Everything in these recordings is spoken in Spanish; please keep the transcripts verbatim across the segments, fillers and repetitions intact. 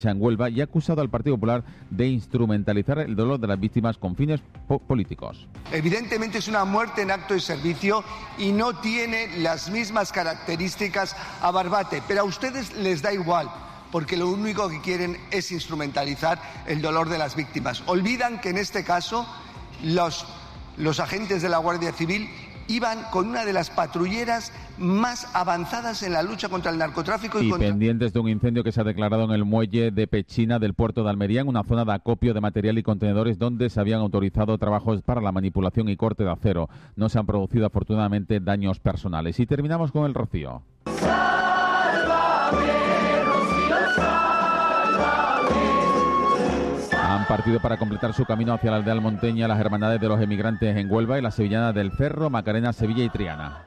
en Huelva y ha acusado al Partido Popular de instrumentalizar el dolor de las víctimas con fines po- políticos. Evidentemente es una muerte en acto de servicio y no tiene las mismas características a Barbate, pero a ustedes les da igual, porque lo único que quieren es instrumentalizar el dolor de las víctimas. Olvidan que en este caso los, los agentes de la Guardia Civil iban con una de las patrulleras más avanzadas en la lucha contra el narcotráfico. Y, y contra... pendientes de un incendio que se ha declarado en el muelle de Pechina del puerto de Almería, en una zona de acopio de material y contenedores donde se habían autorizado trabajos para la manipulación y corte de acero. No se han producido afortunadamente daños personales. Y terminamos con el rocío. ¡Sálvame, Rocío, sálvame! Han partido para completar su camino hacia la aldea almonteña las hermandades de los emigrantes en Huelva y las sevillanas del Cerro, Macarena, Sevilla y Triana.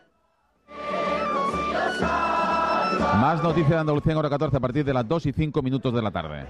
Más noticias de Andalucía en hora catorce a partir de las dos y cinco minutos de la tarde.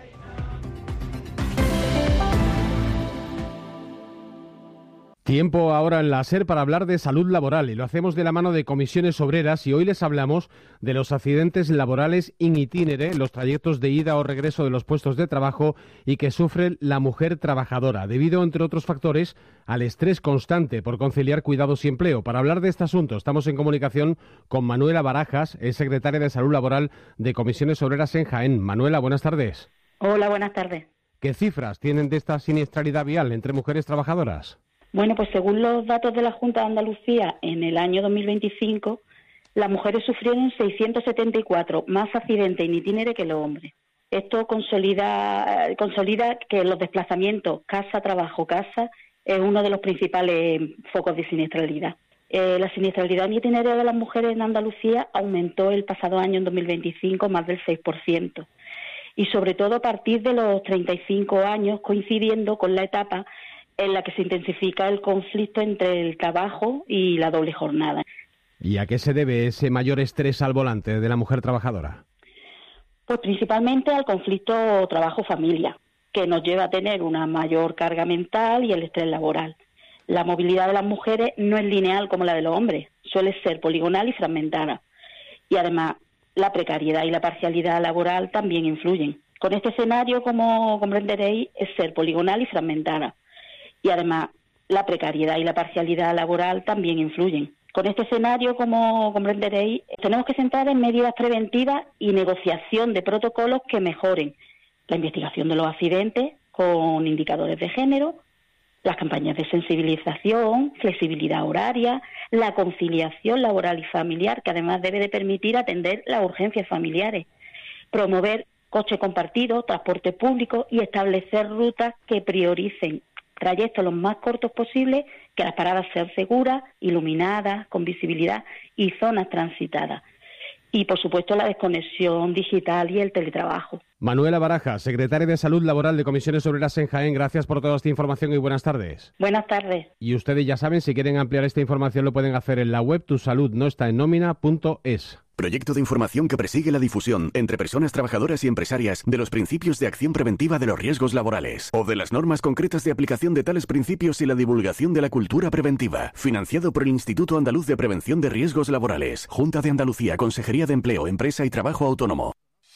Tiempo ahora en la SER para hablar de salud laboral y lo hacemos de la mano de Comisiones Obreras y hoy les hablamos de los accidentes laborales in itinere, los trayectos de ida o regreso de los puestos de trabajo y que sufre la mujer trabajadora, debido, entre otros factores, al estrés constante por conciliar cuidados y empleo. Para hablar de este asunto estamos en comunicación con Manuela Barajas, es secretaria de Salud Laboral de Comisiones Obreras en Jaén. Manuela, buenas tardes. Hola, buenas tardes. ¿Qué cifras tienen de esta siniestralidad vial entre mujeres trabajadoras? Bueno, pues según los datos de la Junta de Andalucía, en el año dos mil veinticinco, las mujeres sufrieron seiscientos setenta y cuatro más accidentes in itinere que los hombres. Esto consolida, consolida que los desplazamientos casa-trabajo-casa es uno de los principales focos de siniestralidad. Eh, la siniestralidad in itinere de las mujeres en Andalucía aumentó el pasado año, en dos mil veinticinco, más del seis por ciento. Y sobre todo a partir de los treinta y cinco años, coincidiendo con la etapa en la que se intensifica el conflicto entre el trabajo y la doble jornada. ¿Y a qué se debe ese mayor estrés al volante de la mujer trabajadora? Pues principalmente al conflicto trabajo-familia, que nos lleva a tener una mayor carga mental y el estrés laboral. La movilidad de las mujeres no es lineal como la de los hombres, suele ser poligonal y fragmentada. Y además, la precariedad y la parcialidad laboral también influyen. Con este escenario, como comprenderéis, es ser poligonal y fragmentada. Y además, la precariedad y la parcialidad laboral también influyen. Con este escenario, como comprenderéis, tenemos que centrar en medidas preventivas y negociación de protocolos que mejoren la investigación de los accidentes con indicadores de género, las campañas de sensibilización, flexibilidad horaria, la conciliación laboral y familiar, que además debe de permitir atender las urgencias familiares, promover coche compartido, transporte público y establecer rutas que prioricen trayectos los más cortos posibles, que las paradas sean seguras, iluminadas, con visibilidad y zonas transitadas. Y, por supuesto, la desconexión digital y el teletrabajo. Manuela Barajas, secretaria de Salud Laboral de Comisiones Obreras en Jaén, gracias por toda esta información y buenas tardes. Buenas tardes. Y ustedes ya saben, si quieren ampliar esta información lo pueden hacer en la web tu salud no está en nómina punto es. Proyecto de información que persigue la difusión entre personas trabajadoras y empresarias de los principios de acción preventiva de los riesgos laborales o de las normas concretas de aplicación de tales principios y la divulgación de la cultura preventiva. Financiado por el Instituto Andaluz de Prevención de Riesgos Laborales, Junta de Andalucía, Consejería de Empleo, Empresa y Trabajo Autónomo.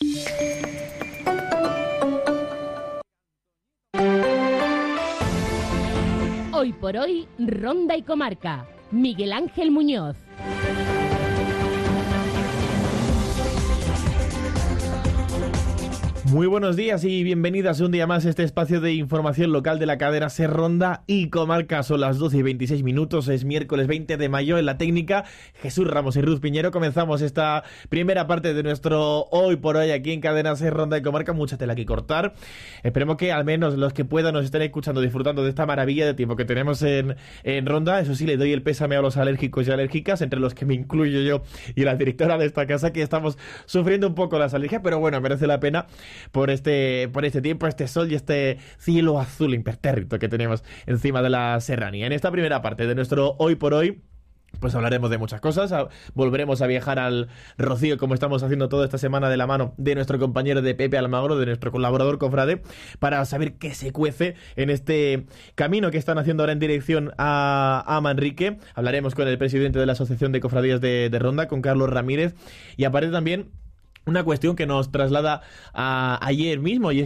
Hoy por hoy, Ronda y Comarca. Miguel Ángel Muñoz. Muy buenos días y bienvenidas un día más a este espacio de información local de la cadena SER Ronda y Comarca. Son las doce y veintiséis minutos, es miércoles veinte de mayo. En la técnica, Jesús Ramos y Ruth Piñero. Comenzamos esta primera parte de nuestro Hoy por Hoy aquí en cadena SER Ronda y Comarca. Mucha tela que cortar. Esperemos que al menos los que puedan nos estén escuchando, disfrutando de esta maravilla de tiempo que tenemos en, en Ronda. Eso sí, le doy el pésame a los alérgicos y alérgicas, entre los que me incluyo yo y la directora de esta casa, que estamos sufriendo un poco las alergias, pero bueno, merece la pena por este por este tiempo, este sol y este cielo azul impertérrito que tenemos encima de la serranía. En esta primera parte de nuestro Hoy por Hoy, pues hablaremos de muchas cosas, a, volveremos a viajar al Rocío, como estamos haciendo toda esta semana de la mano de nuestro compañero de Pepe Almagro, de nuestro colaborador cofrade, para saber qué se cuece en este camino que están haciendo ahora en dirección a, a Manrique. Hablaremos con el presidente de la Asociación de Cofradías de, de Ronda, con Carlos Ramírez, y aparece también una cuestión que nos traslada a ayer mismo, y es